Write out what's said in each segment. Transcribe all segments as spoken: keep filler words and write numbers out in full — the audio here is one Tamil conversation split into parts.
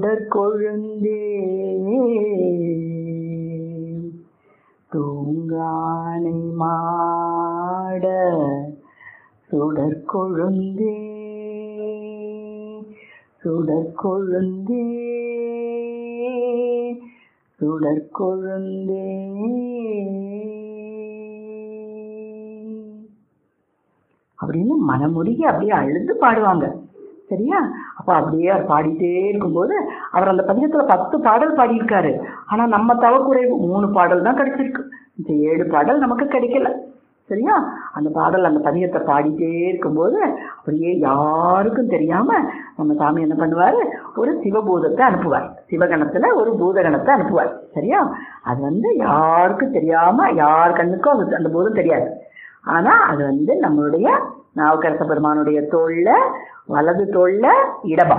சுடர் கொழுந்தே தூங்கானை மாட சுடர் கொழுந்தே சுடர் கொழுந்தே சுடர் கொழுந்தே. அப்படின்னு மனமுருகி அப்படியே அழுது பாடுவாங்க. சரியா? அப்ப அப்படியே அவர் பாடிட்டே இருக்கும்போது அவர் அந்த பதிகத்துல பத்து பாடல் பாடியிருக்காரு. ஆனா நம்ம தவக்குறைவு மூணு பாடல் தான் கிடைச்சிருக்கு. இந்த ஏழு பாடல் நமக்கு கிடைக்கல. சரியா? அந்த பாடல் அந்த பதிகத்தை பாடிட்டே இருக்கும்போது அப்படியே யாருக்கும் தெரியாம நம்ம சாமி என்ன பண்ணுவாரு, ஒரு சிவபூதத்தை அனுப்புவார். சிவகணத்துல ஒரு பூதகணத்தை அனுப்புவார். சரியா? அது வந்து யாருக்கும் தெரியாம, யார் கண்ணுக்கும் அது அந்த பூதம் தெரியாது. ஆனா அது வந்து நம்மளுடைய நாவுக்கரச பெருமானுடைய தோல்ல, வலது தோல்ல இடபம்,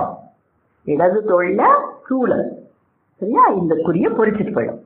இடது தோல்ல சூழல். சரியா? இந்த குறிய பொறிச்சிட்டு போயிடும்.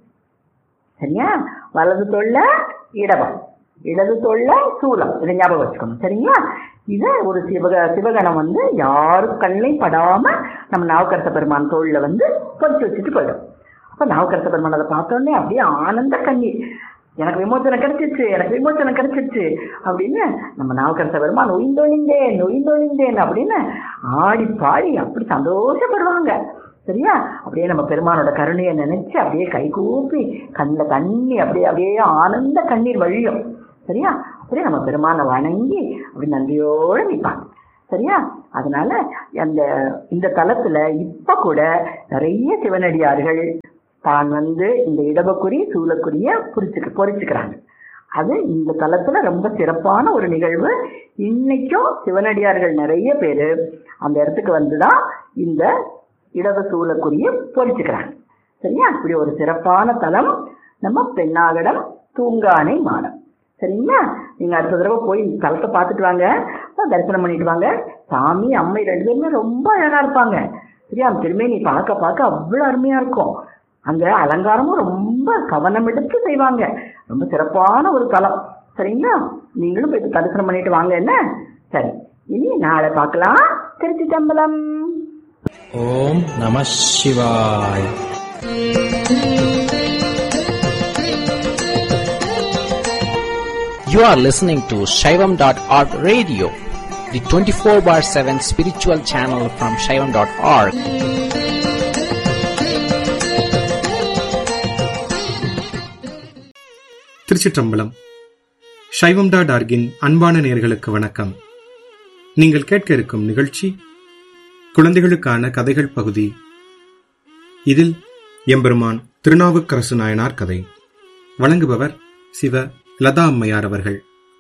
சரியா? வலது தோல்ல இடபம், இடது தோல்ல சூலம். இதை ஞாபகம் வச்சுக்கணும். சரிங்களா? இத ஒரு சிவக சிவகணம் வந்து யாரு கண்ணையும் படாம நம்ம நாவுக்கரச பெருமான் தோல்ல வந்து பொறிச்சு வச்சுட்டு போயிடும். அப்ப நாவுக்கரச பெருமான் அதை பார்த்தோன்னே அப்படியே ஆனந்த கண்ணீர், எனக்கு விமோச்சனம் கிடைச்சிருச்சு, எனக்கு விமோச்சனம் கிடைச்சிருச்சு அப்படின்னு நம்ம நாவுக்கரச பெருமான் நொய்ந்தொழிந்தேன் நொய்ந்தொழிந்தேன் அப்படின்னு ஆடி பாடி அப்படி சந்தோஷப்படுவாங்க. சரியா? அப்படியே நம்ம பெருமானோட கருணையை நினைச்சு அப்படியே கை கூப்பி கண்ணில் தண்ணி அப்படியே அப்படியே ஆனந்த கண்ணீர் வழியும். சரியா? அப்படியே நம்ம பெருமானை வணங்கி அப்படி நன்றியோடு நிற்பாங்க. சரியா? அதனால அந்த இந்த தலத்துல இப்ப கூட நிறைய சிவனடியார்கள் தான் வந்து இந்த இடபக்குறி சூலக்குரிய பொறிச்சுக்க பொறிச்சுக்கிறாங்க. அது இந்த தலத்துல ரொம்ப சிறப்பான ஒரு நிகழ்வு. இன்னைக்கும் சிவனடியார்கள் நிறைய பேரு அந்த இடத்துக்கு வந்துதான் இந்த இடப சூலக்குரிய பொறிச்சுக்கிறாங்க. சரியா? இப்படி ஒரு சிறப்பான தலம் நம்ம பெண்ணாகடம் தூங்கானை மாடம். சரிங்களா? நீங்க அடுத்த தடவை போய் தலத்தை பார்த்துட்டு வாங்க, தரிசனம் பண்ணிட்டு வாங்க. சாமி அம்மை ரெண்டு பேருமே ரொம்ப அழகா இருப்பாங்க. சரியா? திரும்பி நீ பார்க்க பார்க்க அவ்வளவு அருமையா இருக்கும். அங்க அலங்காரமும் ரொம்ப கவனம் எடுத்து செய்வாங்க. ரொம்ப சிறப்பான ஒரு தலம். சரிங்களா? நீங்களும் போய் தரிசனம் பண்ணிட்டு வாங்க. என்ன? சரி, இனி நாளை பார்க்கலாம். திருச்சிற்றம்பலம். ஓம் நம சிவாய். You are listening to Shaivam dot org radio, the twenty-four bar seven spiritual channel from Shaivam dot org. திருச்சிற்றம்பலம். சைவம் டாட் ஆர்கின் அன்பான நேயர்களுக்கு வணக்கம். நீங்கள் கேட்க இருக்கும் நிகழ்ச்சி குழந்தைகளுக்கான கதைகள் பகுதி. இதில் எம்பெருமான் திருநாவுக்கரசு நாயனார் கதை. வழங்குபவர் சிவ லதா அம்மையார் அவர்கள்.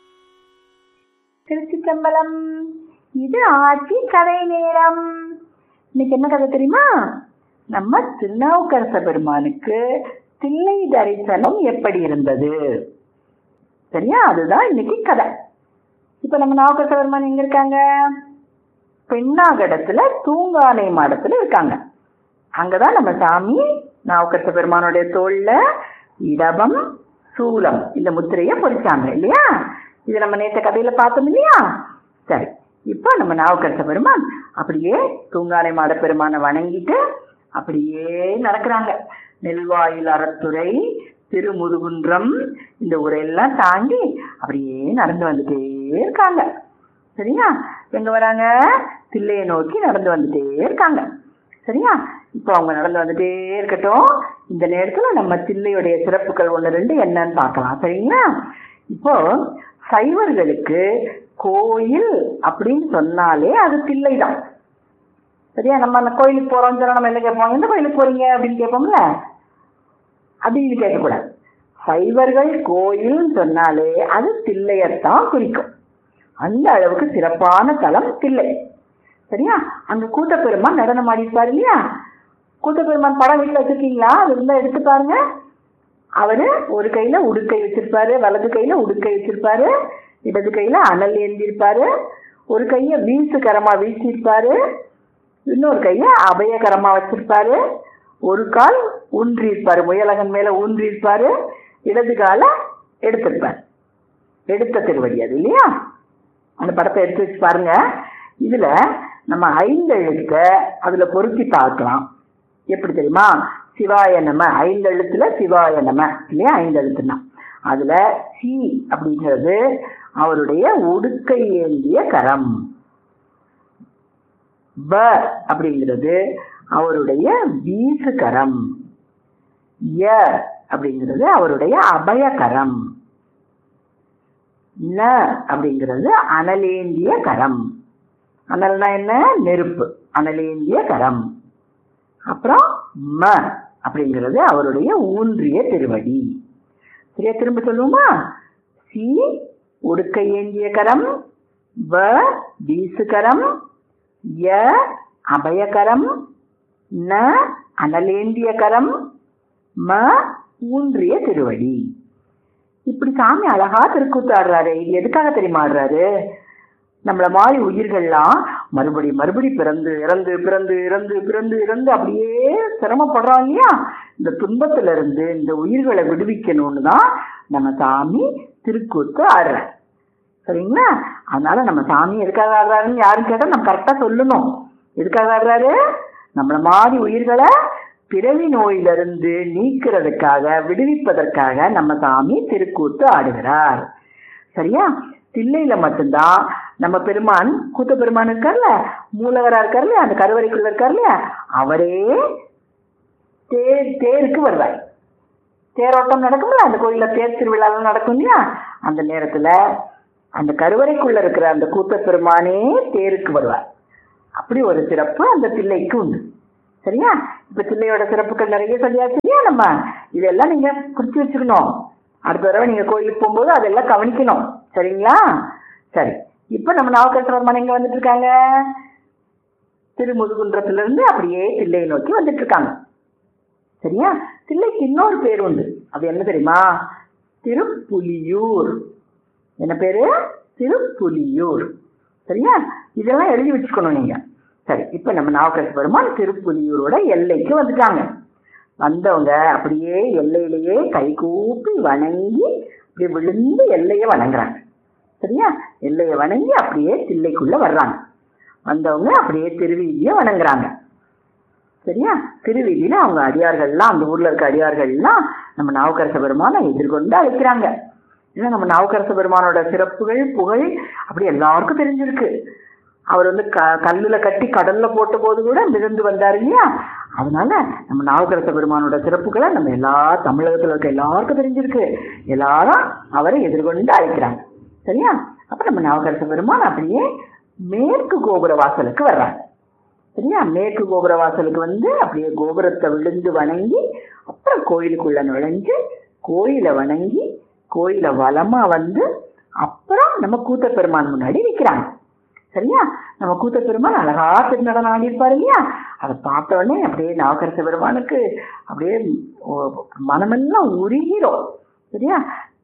திருச்சிற்றம்பலம். இது ஆட்சி கதை நேரம். இன்னைக்கு என்ன கதை தெரியுமா? நம்ம திருநாவுக்கரச பெருமானுக்கு தில்லை தரிசனம் எப்படி இருந்தது. சரியா? அதுதான் இன்னைக்கு கதை. இப்ப நம்ம நாவுக்கரச பெருமான் எங்க இருக்காங்க? பெண்ணாகடத்துல தூங்கானை மாடத்துல இருக்காங்க. அங்கதான் நம்ம சாமி நாவுக்கரச பெருமானுடைய தோல்ல இடபம் சூலம் இந்த முத்திரைய பொறிச்சாங்க இல்லையா? இது நம்ம நேற்ற கதையில பார்த்தோம் இல்லையா? சரி, இப்ப நம்ம நாவுக்கரச பெருமான் அப்படியே தூங்கானை மாட பெருமானை வணங்கிட்டு அப்படியே நடக்கிறாங்க. நெல்வாயில் அறத்துறை திருமுதுகுன்றம் இந்த ஊரெல்லாம் தாண்டி அப்படியே நடந்து வந்துட்டே இருக்காங்க. சரியா? எங்க வராங்க? தில்லையை நோக்கி நடந்து வந்துட்டே இருக்காங்க. சரியா? இப்போ அவங்க நடந்து வந்துட்டே இருக்கட்டும். இந்த நேரத்துல நம்ம தில்லையுடைய சிறப்புகள் ஒண்ணு ரெண்டு என்னன்னு பார்க்கலாம். சரிங்களா? இப்போ சைவர்களுக்கு கோயில் அப்படின்னு சொன்னாலே அது தில்லை தான். சரியா? நம்ம அந்த கோயிலுக்கு போறோம் சொன்னா நம்ம என்ன கேட்போம்? எந்த கோயிலுக்கு போறீங்க அப்படின்னு கேட்போம்ல, அப்படின்னு கேட்கக்கூடாது. சைவர்கள் கோயில் சொன்னாலே அது தில்லையத்தான் குறிக்கும். அந்த அளவுக்கு சிறப்பான தலம் தில்லை. சரியா? அங்க கூத்தப்பெருமான் நடனம் ஆடிப்பாரு இல்லையா? கூத்தப்பெருமான் படம் வீட்டுல வச்சிருக்கீங்களா? அது இருந்தா எடுத்து பாருங்க. அவரு ஒரு கையில உடுக்கை வச்சிருப்பாரு, வலது கையில உடுக்கை வச்சிருப்பாரு, இடது கையில அனல் ஏந்திருப்பாரு, ஒரு கைய வீசு கரமா வீசிருப்பாரு, இன்னொரு கைய அபயகரமா வச்சிருப்பாரு, ஒரு கால் ஊன்றி இருப்பாரு, முயலகன் மேல ஊன்றி இருப்பாரு, இடது கால எடுத்திருப்பாரு. எடுத்த திருவடி அது இல்லையா? அந்த படத்தை எடுத்து வச்சு பாருங்க. இதுல நம்ம ஐந்து எழுத்த அதுல பொருத்தி பார்க்கலாம். எப்படி தெரியுமா? சிவாய நம, ஐந்து எழுத்துல சிவாய நம இல்லையா? ஐந்து எழுத்துனா அதுல சி அப்படிங்கிறது அவருடைய உடுக்கை ஏந்திய கரம். ப அப்படிங்கிறது அவருடைய வீசு கரம். ய அப்படிங்கிறது அவருடைய அபயகரம். ந அப்படிங்கிறது அனலேந்திய கரம். அனல்னா என்ன? நெருப்பு. அனலேந்திய கரம். அப்புறம் ம அப்படிங்கிறது அவருடைய ஊன்றிய திருவடி. சரியா? திரும்ப சொல்லுவோமா? சி உடுக்கை ஏந்திய கரம், வ வீசுகரம், ய அபயகரம், ந அனலேந்திய கரம், ம ஊன்றிய திருவடி. இப்படி சாமி அழகா திருக்கூத்து ஆடுறாரு. இது எதுக்காக தெரியுமா ஆடுறாரு? நம்மள மாதிரி உயிர்கள்லாம் மறுபடி மறுபடி பிறந்து இறந்து பிறந்து இறந்து பிறந்து இறந்து அப்படியே சிரமப்படுறோம் இல்லையா? இந்த துன்பத்துல இருந்து இந்த உயிர்களை விடுவிக்கணும்னு தான் நம்ம சாமி திருக்கூத்து ஆடுற. சரிங்களா? அதனால நம்ம சாமி எதுக்காக ஆடுறாருன்னு யாரும் கேட்டா நம்ம கரெக்டா சொல்லணும். எதுக்காக ஆடுறாரு? நம்மள மாதிரி உயிர்களை பிறவி நோயிலிருந்து நீக்கிறதுக்காக, விடுவிப்பதற்காக நம்ம சாமி திருக்கூத்து ஆடுகிறார். சரியா? தில்லையில மட்டும்தான் நம்ம பெருமான், கூத்த பெருமான் இருக்கார்ல, மூலவரா இருக்கார்ல, அந்த கருவறைக்குள்ள இருக்கார்ல, அவரே தேர் தேருக்கு வருவார். தேரோட்டம் நடக்கும்ல, அந்த கோயில்ல தேர் திருவிழாலாம் நடக்கும் இல்லையா? அந்த நேரத்துல அந்த கருவறைக்குள்ள இருக்கிற அந்த கூத்த பெருமானே தேருக்கு வருவார். அப்படி ஒரு சிறப்பு அந்த தில்லைக்கு உண்டு. சரியா? இப்ப தில்லையோட சிறப்புகள் நிறைய சொல்லியாச்சு இல்லையா? நம்ம இதெல்லாம் நீங்க குறிச்சு வச்சுக்கணும். அடுத்த தடவை நீங்க கோயிலுக்கு போகும்போது அதெல்லாம் கவனிக்கணும். சரிங்களா? சரி, இப்ப நம்ம நாவுக்கரசர் எங்க வந்துட்டு இருக்காங்க? திருமுதுகுன்றத்துல இருந்து அப்படியே தில்லையை நோக்கி வந்துட்டு இருக்காங்க. சரியா? தில்லைக்கு இன்னொரு பேர் உண்டு. அது என்ன தெரியுமா? திருப்புலியூர். என்ன பேரு? திருப்புலியூர். சரியா? இதெல்லாம் எழுதி வச்சுக்கணும் நீங்க. சரி, இப்ப நம்ம நாவுக்கரசர் பெருமான் திருப்புலியூரோட எல்லைக்கு வந்துட்டாங்க. வந்தவங்க அப்படியே எல்லையிலேயே கை கூப்பி வணங்கி அப்படியே விழுந்து எல்லையை வணங்குறாங்க. சரியா? எல்லையை வணங்கி அப்படியே தில்லைக்குள்ள வர்றாங்க. வந்தவங்க அப்படியே திருவீதியை வணங்குறாங்க. சரியா? திருவீதியில அவங்க அடியார்கள்லாம், அந்த ஊர்ல இருக்க அடியார்கள்லாம் நம்ம நாவுக்கரசர் பெருமானை எதிர்கொண்டு அழைக்கிறாங்க. ஏன்னா நம்ம நாவுக்கரசர் பெருமானோட சிறப்புகள் புகழ் அப்படி எல்லாருக்கும் தெரிஞ்சிருக்கு. அவர் வந்து க கல்லுல கட்டி கடல்ல போட்ட போது கூட மிதந்து வந்தாரு இல்லையா? அதனால நம்ம நாவுக்கரசர் பெருமானோட சிறப்புகளை நம்ம எல்லா தமிழகத்துல இருக்க எல்லாருக்கும் தெரிஞ்சிருக்கு. எல்லாரும் அவரை எதிர்கொண்டு அழைக்கிறாங்க. சரியா? அப்ப நம்ம நாவுக்கரசர் பெருமான் அப்படியே மேற்கு கோபுர வாசலுக்கு வர்றாங்க. சரியா? மேற்கு கோபுர வாசலுக்கு வந்து அப்படியே கோபுரத்தை விழுந்து வணங்கி அப்புறம் கோயிலுக்குள்ள நுழைஞ்சு கோயிலை வணங்கி கோயிலை வலமா வந்து அப்புறம் நம்ம கூத்த பெருமான் முன்னாடி நிற்கிறாங்க. சரியா? நம்ம கூத்த பெருமான் அழகா திருநடனம் ஆடியிருப்பாரு இல்லையா? அதை பார்த்த உடனே அப்படியே நாவுக்கரசர் பெருமானுக்கு அப்படியே மனமெல்லாம் உருகிறோம். சரியா?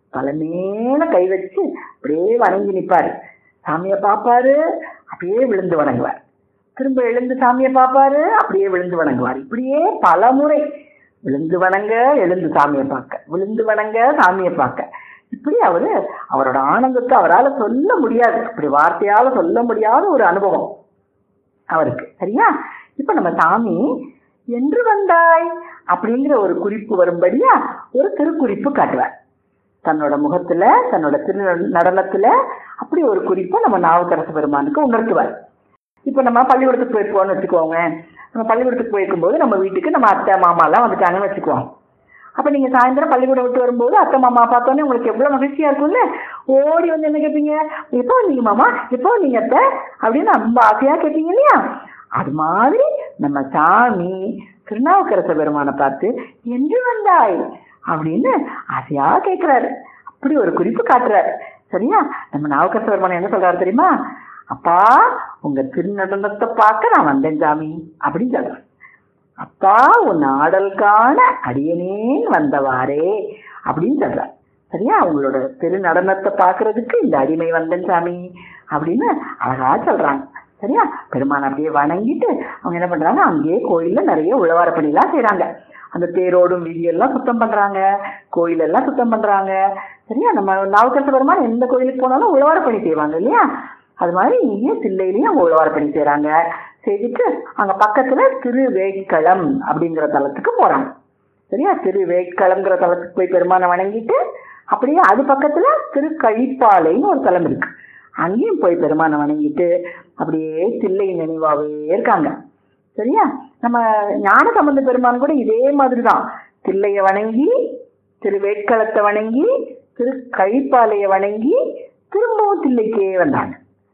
தலைமையில கை வச்சு அப்படியே வணங்கி நிற்பாரு. சாமியை பார்ப்பாரு, அப்படியே விழுந்து வணங்குவார். திரும்ப எழுந்து சாமியை பார்ப்பாரு, அப்படியே விழுந்து வணங்குவார். இப்படியே பல முறை விழுந்து வணங்க, எழுந்து சாமியை பார்க்க, விழுந்து வணங்க, சாமியை பார்க்க, இப்படி அவரு அவரோட ஆனந்தத்தை அவரால் சொல்ல முடியாது. இப்படி வார்த்தையால சொல்ல முடியாத ஒரு அனுபவம் அவருக்கு. சரியா? இப்ப நம்ம சாமி என்று வந்தாய் அப்படிங்கிற ஒரு குறிப்பு வரும்படியா ஒரு திருக்குறிப்பு காட்டுவார். தன்னோட முகத்துல, தன்னோட திரு நடனத்துல அப்படி ஒரு குறிப்பை நம்ம நாவுக்கரசர் பெருமானுக்கு உணர்த்துவார். இப்ப நம்ம பள்ளிக்கூடத்துக்கு போயிருப்போம்னு வச்சுக்கோங்க. நம்ம பள்ளிக்கூடத்துக்கு போயிருக்கும் போது நம்ம வீட்டுக்கு நம்ம அத்தை மாமா எல்லாம் வந்துட்டாங்கன்னு வச்சுக்குவோம். அப்ப நீங்க சாயந்தரம் பள்ளிக்கூடம் விட்டு வரும்போது அத்தை மாமா பார்த்தோன்னே உங்களுக்கு எவ்வளவு மகிழ்ச்சியா இருக்கும்ல. ஓடி வந்து என்ன கேட்பீங்க? எப்போ வந்தீங்க மாமா, எப்போ வந்தீங்க அத்தை அப்படின்னு ரொம்ப ஆசையா கேட்பீங்க இல்லையா? அது மாதிரி நம்ம சாமி திருநாவுக்கரசர் பெருமானை பார்த்து என்று வந்தாய் அப்படின்னு ஆசையா கேட்கிறாரு. அப்படி ஒரு குறிப்பு காட்டுறாரு. சரியா? நம்ம நாவுக்கரசர் பெருமானை என்ன சொல்றாரு தெரியுமா? அப்பா, உங்க திருநடனத்தை பார்க்க நான் வந்தேன் சாமி அப்படின்னு சொல்றேன். அப்பா, உன் ஆடல் காண அடியனேன் வந்தவாரே அப்படின்னு சொல்றார். சரியா? உங்களோட திருநடனத்தை பார்க்கறதுக்கு இந்த அடிமை வந்தேன் சாமி அப்படின்னு அழகா சொல்றாங்க. சரியா? பெருமான் அப்படியே வணங்கிட்டு அவங்க என்ன பண்றாங்க? அங்கேயே கோயில்ல நிறைய உழவார பணிலாம் செய்யறாங்க. அந்த தேரோடும் வீதியெல்லாம் சுத்தம் பண்றாங்க, கோயிலெல்லாம் சுத்தம் பண்றாங்க. சரியா? நம்ம நாவுக்கரசர் பெருமான் எந்த கோயிலுக்கு போனாலும் உழவார பணி செய்வாங்க இல்லையா? அது மாதிரி இங்கேயும் தில்லையிலையும் அவங்க உழவார பணி செய்யறாங்க. செய்துட்டு அங்க பக்கத்துல திருவேட்களம் அப்படிங்கிற தலத்துக்கு போறாங்க. சரியா, திருவேட்களம்ங்கிற தலத்துக்கு போய் பெருமானை வணங்கிட்டு அப்படியே அது பக்கத்துல திருக்கழிப்பாலைன்னு ஒரு தலம் இருக்கு, அங்கேயும் போய் பெருமானை வணங்கிட்டு அப்படியே தில்லை நினைவாவே இருக்காங்க. சரியா, நம்ம ஞானசம்பந்த பெருமான் கூட இதே மாதிரிதான் தில்லைய வணங்கி திருவேட்களத்தை வணங்கி திருக்கழிப்பாலைய வணங்கி திரும்பவும் தில்லைக்கே வந்தாங்க.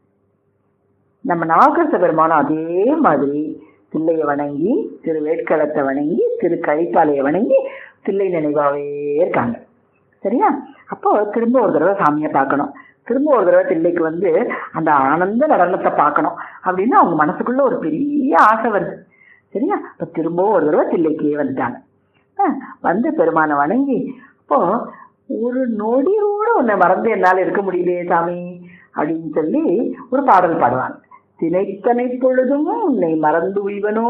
நம்ம நாவுக்கரச பெருமானும் அதே மாதிரி தில்லைய வணங்கி திருவேட்களத்தை வணங்கி திருக்கழிப்பாலைய வணங்கி தில்லை நினைவாவே இருக்காங்க. சரியா, அப்போ திரும்ப ஒரு தடவை சாமியை பார்க்கணும், திரும்ப ஒரு தடவை தில்லைக்கு வந்து அந்த ஆனந்த நடனத்தை பார்க்கணும் அப்படின்னு அவங்க மனசுக்குள்ள ஒரு பெரிய ஆசை வருது. சரியா, இப்போ திரும்பவும் ஒரு தடவை தில்லைக்கே வந்துட்டாங்க. வந்து பெருமானை வணங்கி அப்போ ஒரு நொடி கூட உன்னை மறந்து என்னால் இருக்க முடியலையே சாமி அப்படின்னு சொல்லி ஒரு பாடல் பாடுவாங்க. தினைத்தனை பொழுதும் உன்னை மறந்து உய்வனோ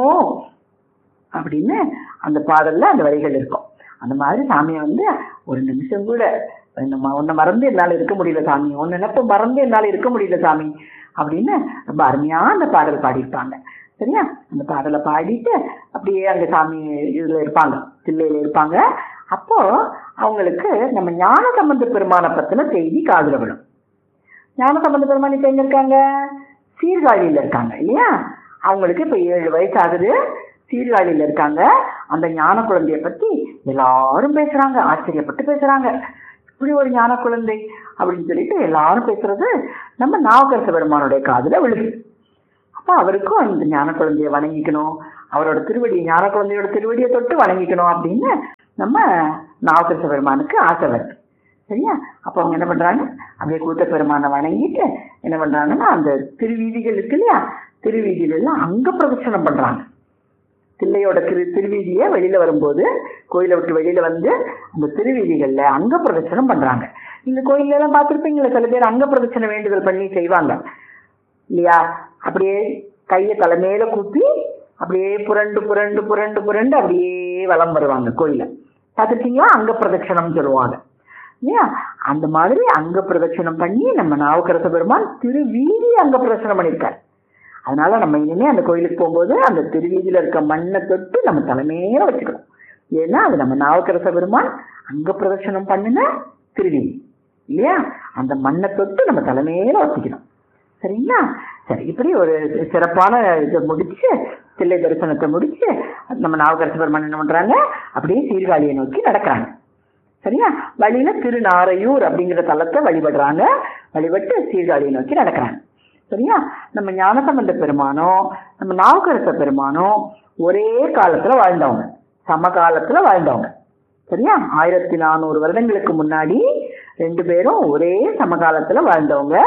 அப்படின்னு அந்த பாடல்ல அந்த வரிகள் இருக்கும். அந்த மாதிரி சாமியை வந்து ஒரு நிமிஷம் கூட உன்னை மறந்து என்னால் இருக்க முடியல சாமி, உன் நினைப்ப மறந்து என்னால் இருக்க முடியல சாமி அப்படின்னு ரொம்ப அருமையா அந்த பாடல் பாடியிருப்பாங்க. சரியா, அந்த பாடலை பாடிட்டு அப்படியே அங்க சாமி இதுல இருப்பாங்க, தில்லையில இருப்பாங்க. அப்போ அவங்களுக்கு நம்ம ஞானசம்பந்த பெருமானை பத்தின செய்தி காதுல விடும். ஞானசம்பந்த பெருமான் இப்ப எங்க இருக்காங்க? சீர்காழியில இருக்காங்க இல்லையா. அவங்களுக்கு இப்ப ஏழு வயசு ஆகுது, சீர்காழியில இருக்காங்க. அந்த ஞான குழந்தைய பத்தி எல்லாரும் பேசுறாங்க, ஆச்சரியப்பட்டு பேசுறாங்க. இப்படி ஒரு ஞான குழந்தை அப்படின்னு சொல்லிட்டு எல்லாரும் பேசுறது நம்ம நாவுக்கரச பெருமானுடைய காதுல விழுது. அப்ப அவருக்கும் அந்த ஞான குழந்தைய வணங்கிக்கணும், அவரோட திருவடி ஞான குழந்தையோட திருவடியை தொட்டு வணங்கிக்கணும் அப்படின்னு நம்ம நாவுக்கரச பெருமானுக்கு ஆசை வருது. சரியா, அப்ப அவங்க என்ன பண்றாங்க, அப்படியே கூத்த பெருமானை வணங்கிட்டு என்ன பண்றாங்கன்னா அந்த திருவீதிகள் இருக்கு இல்லையா, திருவீதிகள் எல்லாம் அங்க பிரதட்சணம் பண்றாங்க. தில்லையோட திரு திருவீதியை வெளியில வரும்போது கோயிலை விட்டு வெளியில வந்து அந்த திருவீதிகள்ல அங்க பிரதட்சணம் பண்றாங்க. இந்த கோயில்ல எல்லாம் பார்த்துருப்பீங்களா, சில பேர் அங்க பிரதட்சணம் வேண்டுதல் பண்ணி செய்வாங்க இல்லையா. அப்படியே கையை தலைமையில கூப்பி அப்படியே புரண்டு புரண்டு புரண்டு புரண்டு அப்படியே வலம் வருவாங்க கோயில. பார்த்துருக்கீங்களா, அங்க பிரதட்சணம் சொல்லுவாங்க இல்லையா. அந்த மாதிரி அங்க பிரதட்சணம் பண்ணி நம்ம நாவுக்கரச பெருமான் திருவீதி அங்க பிரதட்சணம் பண்ணியிருக்காரு. அதனால நம்ம இனிமே அந்த கோயிலுக்கு போகும்போது அந்த திருவீதியில இருக்க மண்ணை தொட்டு நம்ம தலைமையில வச்சுக்கணும். ஏன்னா அது நம்ம நாவுக்கரச பெருமான் அங்க பிரதட்சணம் பண்ணின திருவீதி இல்லையா, அந்த மண்ணை தொட்டு நம்ம தலைமையில வச்சுக்கணும். சரிங்களா, சரி, இப்படி ஒரு சிறப்பான இதை முடிச்சு தில்லை தரிசனத்தை முடிச்சு நம்ம நாவுக்கரச பெருமான் என்ன பண்றாங்க, அப்படியே சீர்காழியை நோக்கி நடக்கிறாங்க. சரியா, வழியில திருநாரையூர் அப்படிங்கிற தலத்தை வழிபடுறாங்க, வழிபட்டு சீர்காழியை நோக்கி நடக்கிறாங்க. சரியா, நம்ம ஞானசம்பந்த பெருமானோ நம்ம நாவுக்கரச பெருமானோ ஒரே காலத்துல வாழ்ந்தவங்க, சமகாலத்துல வாழ்ந்தவங்க. சரியா, ஆயிரத்தி நானூறு வருடங்களுக்கு முன்னாடி ரெண்டு பேரும் ஒரே சமகாலத்துல வாழ்ந்தவங்க.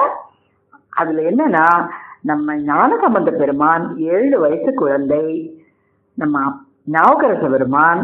அதுல என்னன்னா நம்ம ஞானசம்பந்த பெருமான் ஏழு வயசு குழந்தை, நம்ம நாவுக்கரச பெருமான்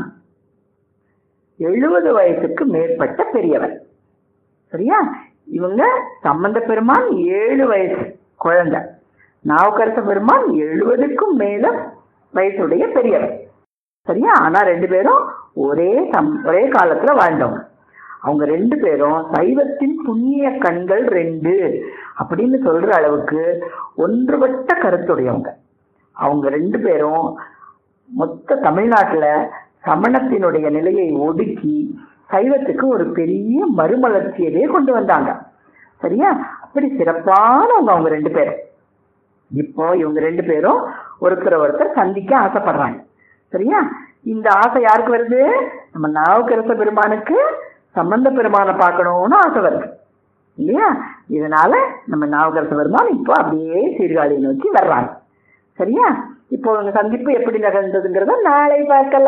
எழுபது வயசுக்கு மேற்பட்ட பெரியவர். சரியா, இவங்க சம்பந்த பெருமான் ஏழு வயசு குழந்தை, நாவுக்கரச பெருமான் எழுபதுக்கும் மேல வயசுடைய பெரியவர். சரியா, ஆனா ரெண்டு பேரும் ஒரே சம் ஒரே காலத்துல வாழ்ந்தவங்க. அவங்க ரெண்டு பேரும் சைவத்தின் புண்ணிய கண்கள் ரெண்டு அப்படின்னு சொல்ற அளவுக்கு ஒன்றுபட்ட கருத்துடையவங்க. அவங்க ரெண்டு பேரும் மொத்த தமிழ்நாட்டுல சமணத்தினுடைய நிலையை ஒடுக்கி சைவத்துக்கு ஒரு பெரிய மறுமலர்ச்சியவே கொண்டு வந்தாங்க. சரியா, அப்படி சிறப்பானவங்க அவங்க ரெண்டு பேரும். இப்போ இவங்க ரெண்டு பேரும் ஒருத்தர் ஒருத்தர் சந்திக்க ஆசைப்படுறாங்க. சரியா, இந்த ஆசை யாருக்கு வருது, நம்ம நாவுக்கரச பெருமானுக்கு சம்பந்த பெருமானை பார்க்கணும்னு ஆசை வருது இல்லையா. இதனால நம்ம நாவுக்கரச பெருமான் இப்போ அப்படியே சீர்காழியை நோக்கி வர்றாங்க. சரியா, இப்போ உங்க சந்திப்பு எப்படி நடந்ததுங்கிறத நாளை பார்க்கலாம்.